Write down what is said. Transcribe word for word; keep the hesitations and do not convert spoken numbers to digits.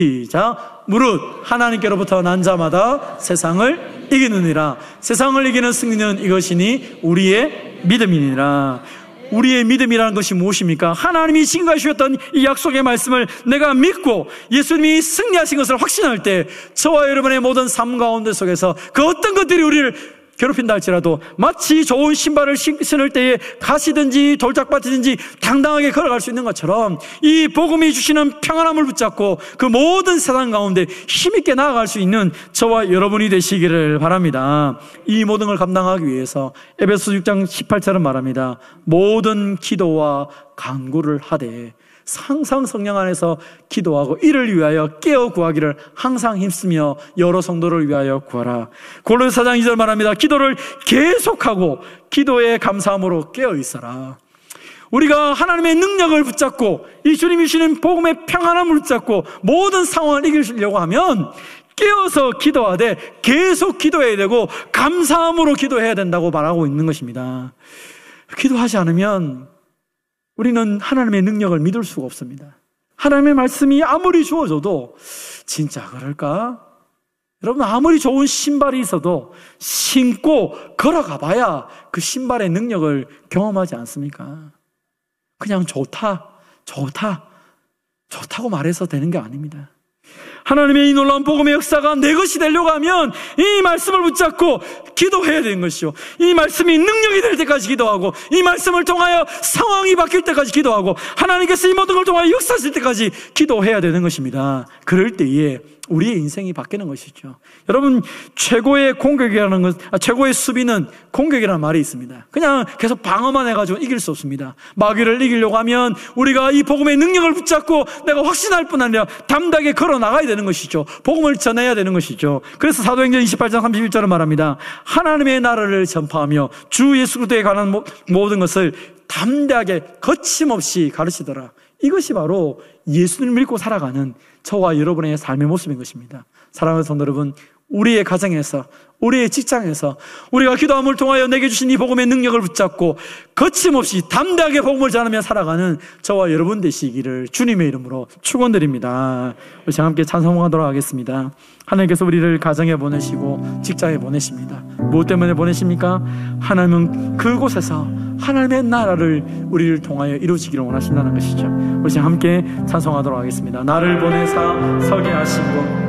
시작. 무릇 하나님께로부터 난 자마다 세상을 이기느니라. 세상을 이기는 승리는 이것이니 우리의 믿음이니라. 우리의 믿음이라는 것이 무엇입니까? 하나님이 증거하셨던 이 약속의 말씀을 내가 믿고 예수님이 승리하신 것을 확신할 때 저와 여러분의 모든 삶 가운데 속에서 그 어떤 것들이 우리를 괴롭힌다 할지라도 마치 좋은 신발을 신을 때에 가시든지 돌짝밭이든지 당당하게 걸어갈 수 있는 것처럼 이 복음이 주시는 평안함을 붙잡고 그 모든 세상 가운데 힘있게 나아갈 수 있는 저와 여러분이 되시기를 바랍니다. 이 모든 걸 감당하기 위해서 에베소 육 장 십팔 절은 말합니다. 모든 기도와 간구를 하되 항상 성령 안에서 기도하고 이를 위하여 깨어 구하기를 항상 힘쓰며 여러 성도를 위하여 구하라. 골로새 사 장 이 절 말합니다. 기도를 계속하고 기도에 감사함으로 깨어 있어라. 우리가 하나님의 능력을 붙잡고 이 주님이 주시는 복음의 평안함을 붙잡고 모든 상황을 이기려고 하면 깨어서 기도하되 계속 기도해야 되고 감사함으로 기도해야 된다고 말하고 있는 것입니다. 기도하지 않으면 우리는 하나님의 능력을 믿을 수가 없습니다. 하나님의 말씀이 아무리 주어져도 진짜 그럴까? 여러분, 아무리 좋은 신발이 있어도 신고 걸어가 봐야 그 신발의 능력을 경험하지 않습니까? 그냥 좋다, 좋다, 좋다고 말해서 되는 게 아닙니다. 하나님의 이 놀라운 복음의 역사가 내 것이 되려고 하면 이 말씀을 붙잡고 기도해야 되는 것이요, 이 말씀이 능력이 될 때까지 기도하고 이 말씀을 통하여 상황이 바뀔 때까지 기도하고 하나님께서 이 모든 걸 통하여 역사하실 때까지 기도해야 되는 것입니다. 그럴 때에 우리의 인생이 바뀌는 것이죠. 여러분, 최고의 공격이라는 것, 아, 최고의 수비는 공격이라는 말이 있습니다. 그냥 계속 방어만 해가지고 이길 수 없습니다. 마귀를 이기려고 하면 우리가 이 복음의 능력을 붙잡고 내가 확신할 뿐 아니라 담대하게 걸어 나가야 되는 것이죠. 복음을 전해야 되는 것이죠. 그래서 사도행전 이십팔 장 삼십일 절은 말합니다. 하나님의 나라를 전파하며 주 예수 그리스도에 관한 모든 것을 담대하게 거침없이 가르치더라. 이것이 바로 예수님을 믿고 살아가는 저와 여러분의 삶의 모습인 것입니다. 사랑하는 성도 여러분, 우리의 가정에서, 우리의 직장에서 우리가 기도함을 통하여 내게 주신 이 복음의 능력을 붙잡고 거침없이 담대하게 복음을 전하며 살아가는 저와 여러분 되시기를 주님의 이름으로 축원드립니다. 우리 함께 찬송하도록 하겠습니다. 하나님께서 우리를 가정에 보내시고 직장에 보내십니다. 무엇 때문에 보내십니까? 하나님은 그곳에서 하나님의 나라를 우리를 통하여 이루어지기를 원하신다는 것이죠. 우리 함께 찬송하도록 하겠습니다. 나를 보내사 서게 하시고